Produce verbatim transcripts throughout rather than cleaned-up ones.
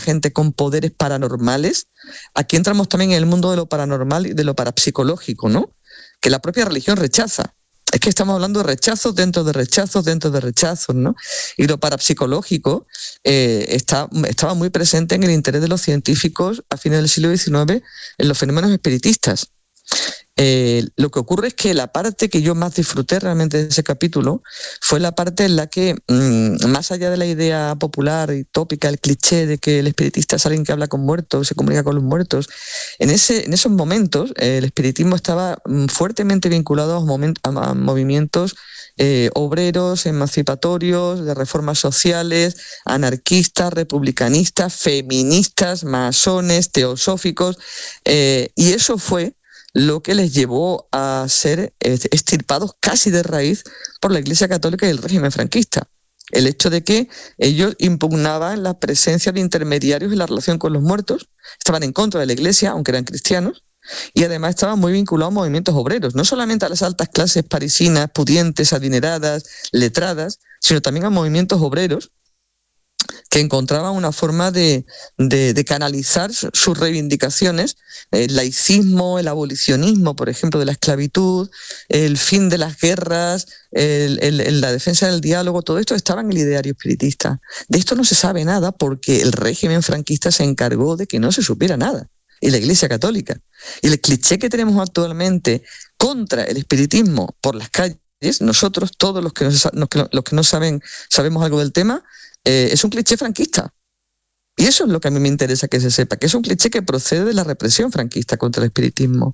gente con poderes paranormales. Aquí entramos también en el mundo de lo paranormal y de lo parapsicológico, ¿no? Que la propia religión rechaza. Es que estamos hablando de rechazos dentro de rechazos dentro de rechazos, ¿no? Y lo parapsicológico eh, está, estaba muy presente en el interés de los científicos a fines del siglo diecinueve en los fenómenos espiritistas. Eh, lo que ocurre es que la parte que yo más disfruté realmente de ese capítulo fue la parte en la que, mmm, más allá de la idea popular y tópica, el cliché de que el espiritista es alguien que habla con muertos, se comunica con los muertos, en, ese, en esos momentos eh, el espiritismo estaba mm, fuertemente vinculado a, moment- a movimientos eh, obreros, emancipatorios, de reformas sociales, anarquistas, republicanistas, feministas, masones, teosóficos, eh, y eso fue lo que les llevó a ser extirpados casi de raíz por la Iglesia Católica y el régimen franquista. El hecho de que ellos impugnaban la presencia de intermediarios en la relación con los muertos, estaban en contra de la Iglesia, aunque eran cristianos, y además estaban muy vinculados a movimientos obreros, no solamente a las altas clases parisinas, pudientes, adineradas, letradas, sino también a movimientos obreros que encontraban una forma de, de, de canalizar sus reivindicaciones, el laicismo, el abolicionismo, por ejemplo, de la esclavitud, el fin de las guerras, el, el, el, la defensa del diálogo, todo esto estaba en el ideario espiritista. De esto no se sabe nada porque el régimen franquista se encargó de que no se supiera nada, y la Iglesia Católica. Y el cliché que tenemos actualmente contra el espiritismo por las calles, nosotros, todos los que, nos, los que no saben, sabemos algo del tema, Eh, es un cliché franquista. Y eso es lo que a mí me interesa que se sepa, que es un cliché que procede de la represión franquista contra el espiritismo,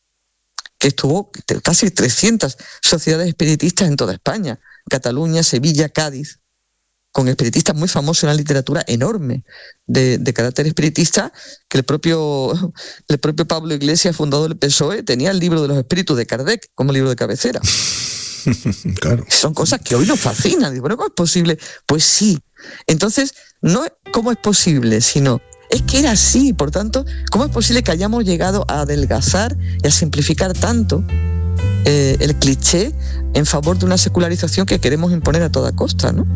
que estuvo casi trescientas sociedades espiritistas en toda España, Cataluña, Sevilla, Cádiz, con espiritistas muy famosos, una literatura enorme de, de carácter espiritista, que el propio, el propio Pablo Iglesias, fundador del P S O E, tenía el libro de los espíritus de Kardec como libro de cabecera. Claro. Son cosas que hoy nos fascinan. Digo, bueno, ¿cómo es posible? Pues sí. Entonces, no es cómo es posible, sino es que era así. Por tanto, ¿cómo es posible que hayamos llegado a adelgazar y a simplificar tanto eh, el cliché en favor de una secularización que queremos imponer a toda costa, ¿no?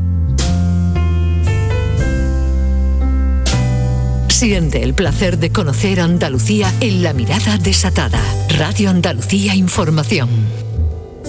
Siente el placer de conocer Andalucía en La Mirada Desatada. Radio Andalucía Información.